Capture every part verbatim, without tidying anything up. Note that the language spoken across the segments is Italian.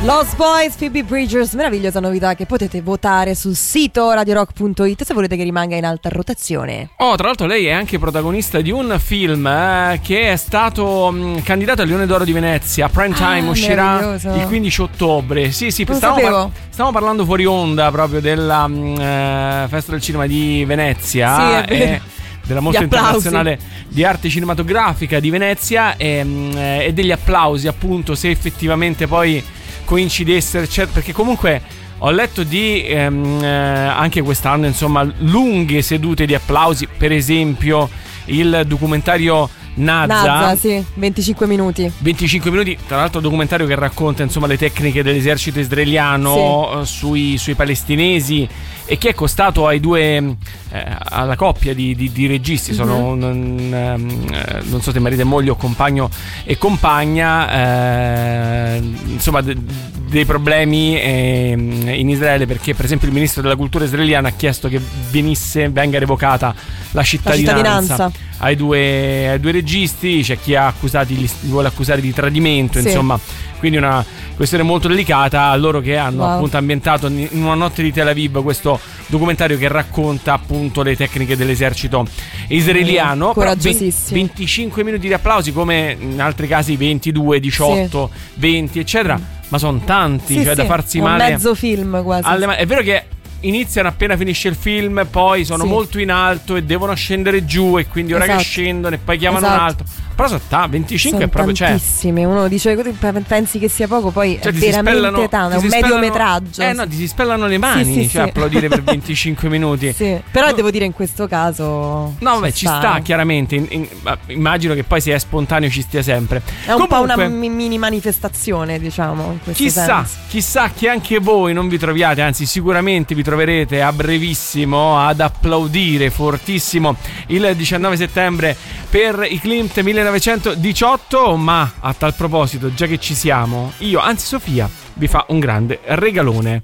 Lost Boys, Phoebe Bridgers, meravigliosa novità che potete votare sul sito radio rock punto it se volete che rimanga in alta rotazione. Oh, tra l'altro lei è anche protagonista di un film eh, che è stato mh, candidato al Leone d'Oro di Venezia. Prime Time, ah, uscirà il quindici ottobre. Sì, sì, non stavamo, sapevo. par- stavamo parlando fuori onda proprio della mh, eh, Festa del Cinema di Venezia. Sì, è vero. E della Mostra Internazionale di Arte Cinematografica di Venezia e, mh, e degli applausi, appunto, se effettivamente poi coincidessero, perché comunque ho letto di ehm, eh, anche quest'anno, insomma, lunghe sedute di applausi. Per esempio il documentario Nazza, Nazza, sì, venticinque minuti. venticinque minuti, tra l'altro documentario che racconta, insomma, le tecniche dell'esercito israeliano, sì, sui, sui palestinesi, e che è costato ai due eh, alla coppia di, di, di registi, sono mm-hmm. un, um, non so se marito e moglie o compagno e compagna, eh, insomma, de, dei problemi eh, in Israele, perché per esempio il ministro della cultura israeliana ha chiesto che venisse venga revocata la cittadinanza, la cittadinanza. Ai, due, ai due registi. C'è chi ha accusati, li vuole accusare di tradimento, sì, insomma, quindi una questione molto delicata. A loro che hanno, wow, appunto ambientato in una notte di Tel Aviv questo documentario che racconta appunto le tecniche dell'esercito israeliano. Mm, coraggiosissimo. venticinque minuti di applausi, come in altri casi ventidue, diciotto, sì, venti eccetera, mm, ma sono tanti, sì, cioè, sì, da farsi un male. Mezzo film quasi. Alle, è vero che iniziano appena finisce il film, poi sono, sì, molto in alto e devono scendere giù, e quindi ora, esatto, che scendono e poi chiamano, esatto, un altro. Però sono t- venticinque sono è proprio, tantissime. Uno dice pensi che sia poco, poi cioè, è veramente tanto, è un mediometraggio. Eh no, ti si spellano le mani, sì, sì, cioè, sì, applaudire per venticinque minuti. Sì, però no, devo dire in questo caso no, vabbè, ci sta, sta chiaramente. In, in, immagino che poi se è spontaneo ci stia sempre. È un Comunque, po' una mini manifestazione, diciamo, in questo chissà, senso. Chissà che anche voi non vi troviate, anzi sicuramente vi troverete a brevissimo ad applaudire fortissimo il diciannove settembre per i Klimt millenovecentodiciotto. Ma a tal proposito, già che ci siamo, io, anzi Sofia, vi fa un grande regalone.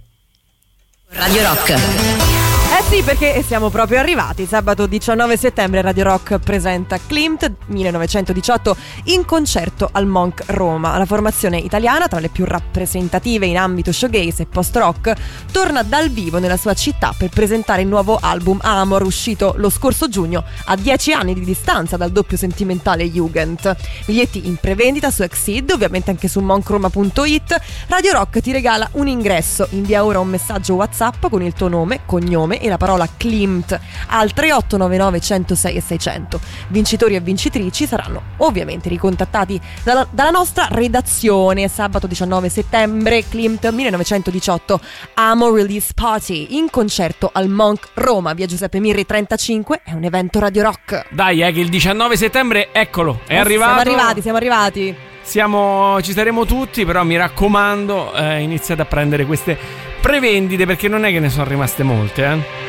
Radio Rock. Eh sì, perché siamo proprio arrivati. Sabato diciannove settembre Radio Rock presenta Klimt millenovecentodiciotto in concerto al Monk Roma. La formazione italiana, tra le più rappresentative in ambito shoegaze e post-rock, torna dal vivo nella sua città per presentare il nuovo album Amor, uscito lo scorso giugno, a dieci anni di distanza dal doppio sentimentale Jugend. Biglietti in prevendita su Exceed, ovviamente anche su monk roma punto it. Radio Rock ti regala un ingresso. Invia ora un messaggio WhatsApp con il tuo nome, cognome e la parola Klimt al tre otto nove nove uno zero sei seicento. Vincitori e vincitrici saranno ovviamente ricontattati dalla, dalla nostra redazione. Sabato diciannove settembre Klimt millenovecentodiciotto Amor Release Party in concerto al Monk Roma, via Giuseppe Mirri trentacinque. È un evento Radio Rock. Dai, è che il diciannove settembre, eccolo, è eh, arrivato. Siamo arrivati, siamo arrivati. Siamo, ci saremo tutti, però mi raccomando, eh, iniziate a prendere queste prevendite, perché non è che ne sono rimaste molte, eh.